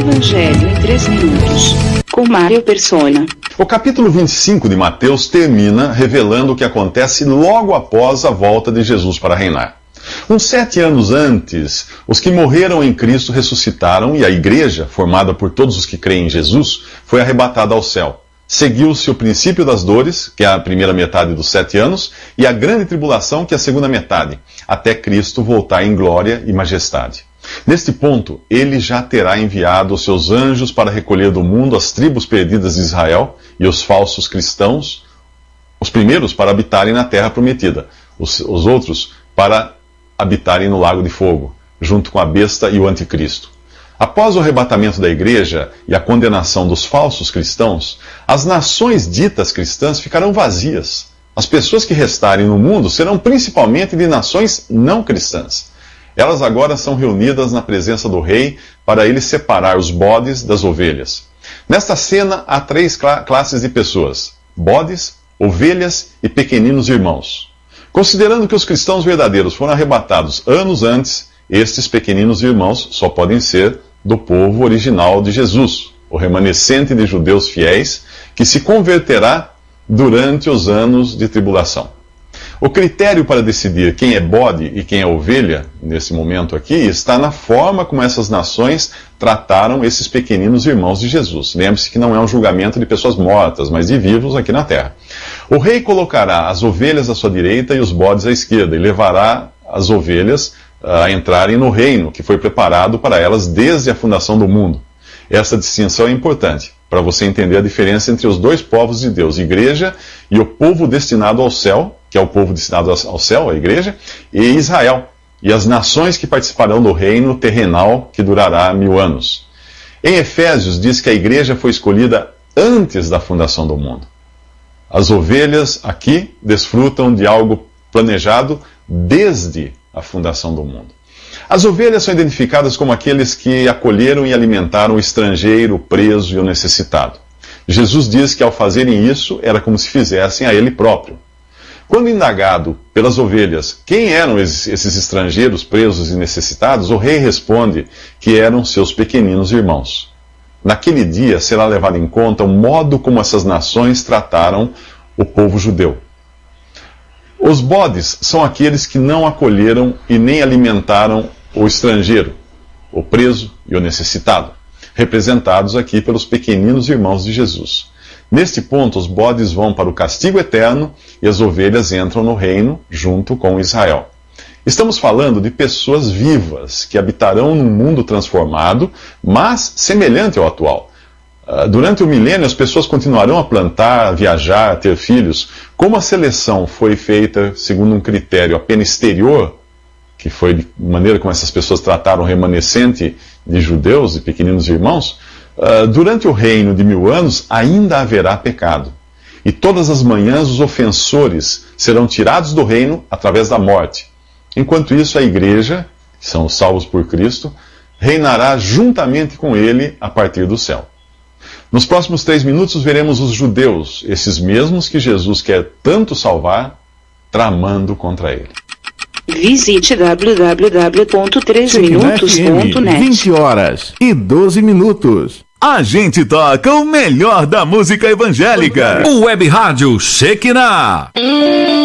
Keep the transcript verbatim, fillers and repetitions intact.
Evangelho em três minutos, com Mário Persona. O capítulo vinte e cinco de Mateus termina revelando o que acontece logo após a volta de Jesus para reinar. Uns sete anos antes, os que morreram em Cristo ressuscitaram e a igreja, formada por todos os que creem em Jesus, foi arrebatada ao céu. Seguiu-se o princípio das dores, que é a primeira metade dos sete anos, e a grande tribulação, que é a segunda metade, até Cristo voltar em glória e majestade. Neste ponto, ele já terá enviado os seus anjos para recolher do mundo as tribos perdidas de Israel e os falsos cristãos, os primeiros para habitarem na terra prometida, os, os outros para habitarem no lago de fogo, junto com a besta e o anticristo. Após o arrebatamento da igreja e a condenação dos falsos cristãos, as nações ditas cristãs ficarão vazias. As pessoas que restarem no mundo serão principalmente de nações não cristãs. Elas agora são reunidas na presença do rei para ele separar os bodes das ovelhas. Nesta cena há três cla- classes de pessoas: bodes, ovelhas e pequeninos irmãos. Considerando que os cristãos verdadeiros foram arrebatados anos antes, estes pequeninos irmãos só podem ser do povo original de Jesus, o remanescente de judeus fiéis, que se converterá durante os anos de tribulação. O critério para decidir quem é bode e quem é ovelha, nesse momento aqui, está na forma como essas nações trataram esses pequeninos irmãos de Jesus. Lembre-se que não é um julgamento de pessoas mortas, mas de vivos aqui na terra. O rei colocará as ovelhas à sua direita e os bodes à esquerda, e levará as ovelhas a entrarem no reino que foi preparado para elas desde a fundação do mundo. Essa distinção é importante para você entender a diferença entre os dois povos de Deus, igreja, e o povo destinado ao céu, que é o povo destinado ao céu, a igreja, e Israel, e as nações que participarão do reino terrenal que durará mil anos. Em Efésios diz que a igreja foi escolhida antes da fundação do mundo. As ovelhas aqui desfrutam de algo planejado desde a fundação do mundo. As ovelhas são identificadas como aqueles que acolheram e alimentaram o estrangeiro, o preso e o necessitado. Jesus diz que ao fazerem isso, era como se fizessem a ele próprio. Quando indagado pelas ovelhas quem eram esses estrangeiros, presos e necessitados, o rei responde que eram seus pequeninos irmãos. Naquele dia será levado em conta o modo como essas nações trataram o povo judeu. Os bodes são aqueles que não acolheram e nem alimentaram o estrangeiro, o preso e o necessitado, representados aqui pelos pequeninos irmãos de Jesus. Neste ponto, os bodes vão para o castigo eterno e as ovelhas entram no reino junto com Israel. Estamos falando de pessoas vivas que habitarão num mundo transformado, mas semelhante ao atual. Durante o milênio, as pessoas continuarão a plantar, a viajar, a ter filhos. Como a seleção foi feita segundo um critério apenas exterior, que foi de maneira como essas pessoas trataram o remanescente de judeus e pequeninos irmãos, durante o reino de mil anos ainda haverá pecado. E todas as manhãs os ofensores serão tirados do reino através da morte. Enquanto isso, a igreja, que são os salvos por Cristo, reinará juntamente com ele a partir do céu. Nos próximos três minutos veremos os judeus, esses mesmos que Jesus quer tanto salvar, tramando contra ele. Visite w w w ponto três minutos ponto net. vinte horas e doze minutos. A gente toca o melhor da música evangélica. O Web Rádio Shekinah.